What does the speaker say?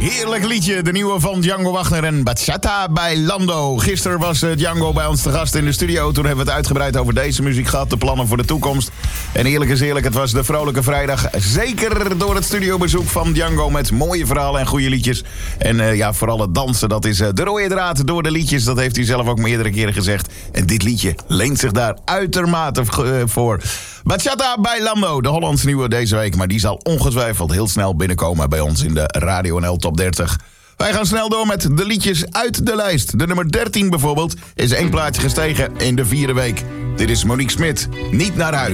Heerlijk liedje, de nieuwe van Django Wagner en Bachata bij Lando. Gisteren was Django bij ons te gast in de studio. Toen hebben we het uitgebreid over deze muziek gehad, de plannen voor de toekomst. En eerlijk is eerlijk, het was de vrolijke vrijdag. Zeker door het studiobezoek van Django met mooie verhalen en goede liedjes. En vooral het dansen, dat is de rode draad door de liedjes. Dat heeft hij zelf ook meerdere keren gezegd. En dit liedje leent zich daar uitermate voor. Bachata bij Lando, de Hollandse nieuwe deze week. Maar die zal ongetwijfeld heel snel binnenkomen bij ons in de Radio NL Top 30. Wij gaan snel door met de liedjes uit de lijst. De nummer 13 bijvoorbeeld is 1 plaatje gestegen in de 4e week. Dit is Monique Smit, Niet naar huis.